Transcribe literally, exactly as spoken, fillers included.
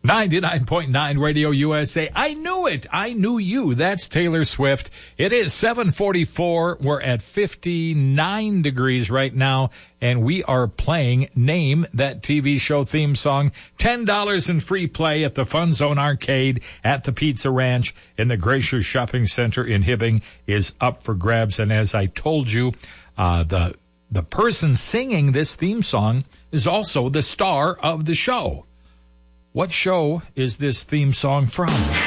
ninety-nine point nine Radio U S A. I knew it. I knew you. That's Taylor Swift. It is seven forty-four. We're at fifty-nine degrees right now, and we are playing Name That T V Show theme song. ten dollars in free play at the Fun Zone Arcade at the Pizza Ranch in the Gracious Shopping Center in Hibbing is up for grabs. And as I told you, uh, the, the person singing this theme song is also the star of the show. What show is this theme song from?